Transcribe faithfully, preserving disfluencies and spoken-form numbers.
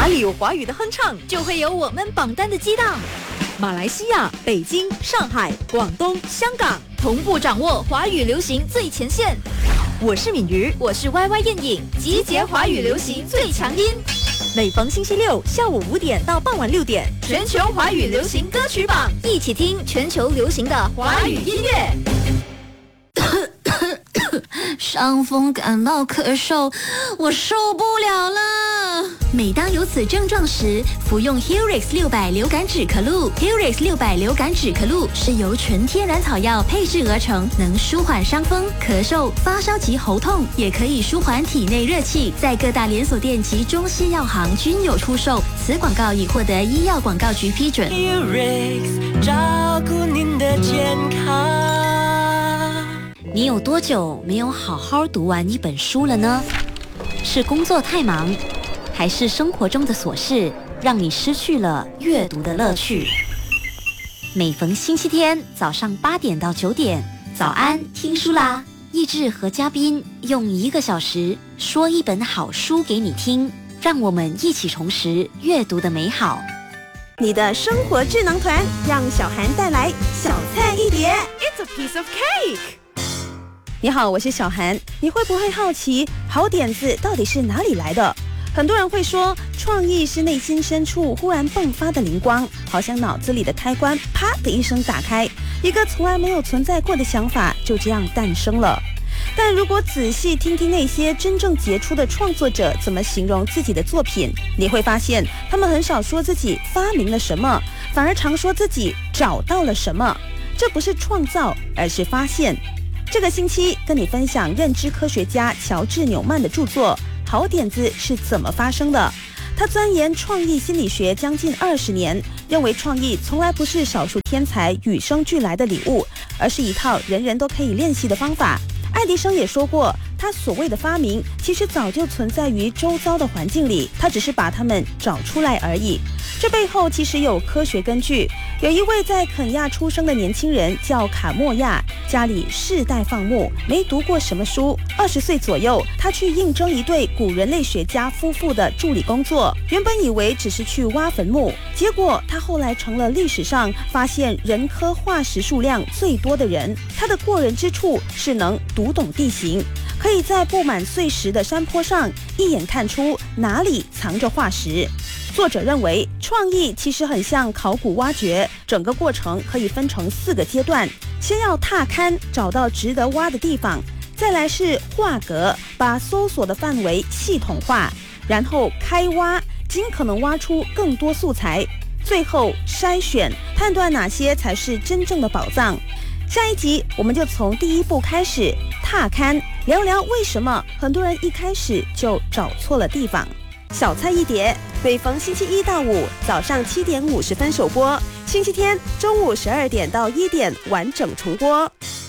哪里有华语的哼唱， 就会有我们榜单的激荡。 马来西亚、北京、上海、广东、香港同步掌握华语流行最前线。 我是敏瑜， 我是 Y Y 燕颖，集结华语流行最强音。 每逢星期六下午五点到傍晚六点， 全球华语流行歌曲榜，一起听全球流行的华语音乐。 伤风感冒咳嗽，我受不了了。每当有此症状时，服用 Helix 六百流感止咳露。Helix 六百流感止咳露是由纯天然草药配制而成，能舒缓伤风、咳嗽、发烧及喉痛，也可以舒缓体内热气。在各大连锁店及中西药行均有出售。此广告已获得医药广告局批准。 Helix 照顾您的健康。 你有多久没有好好读完一本书了呢？是工作太忙，还是生活中的琐事让你失去了阅读的乐趣？每逢星期天早上八点到九点，早安听书啦！益智和嘉宾用一个小时说一本好书给你听，让我们一起重拾阅读的美好。 你的生活智囊团让小涵带来小菜一碟。 It's a piece of cake。你好，我是小涵。你会不会好奇，好点子到底是哪里来的？很多人会说，创意是内心深处忽然迸发的灵光，好像脑子里的开关啪的一声打开，一个从来没有存在过的想法就这样诞生了。但如果仔细听听那些真正杰出的创作者怎么形容自己的作品，你会发现他们很少说自己发明了什么，反而常说自己找到了什么。这不是创造，而是发现。这个星期跟你分享认知科学家乔治纽曼的著作《好点子是怎么发生的》。他钻研创意心理学将近二十年，认为创意从来不是少数天才与生俱来的礼物，而是一套人人都可以练习的方法。爱迪生也说过，他所谓的发明其实早就存在于周遭的环境里，他只是把它们找出来而已。这背后其实有科学根据。有一位在肯亚出生的年轻人叫卡莫亚，家里世代放牧，没读过什么书。二十岁左右，他去应征一对古人类学家夫妇的助理工作，原本以为只是去挖坟墓，结果他后来成了历史上发现人科化石数量最多的人。他的过人之处是能读懂地形，可以在布满碎石的山坡上一眼看出哪里藏着化石。作者认为，创意其实很像考古挖掘，整个过程可以分成四个阶段：先要踏勘，找到值得挖的地方；再来是画格，把搜索的范围系统化；然后开挖，尽可能挖出更多素材；最后筛选，判断哪些才是真正的宝藏。下一集我们就从第一步开始，踏勘，聊聊为什么很多人一开始就找错了地方。小菜一碟，每逢星期一到五早上七点五十分首播，星期天中午十二点到一点完整重播。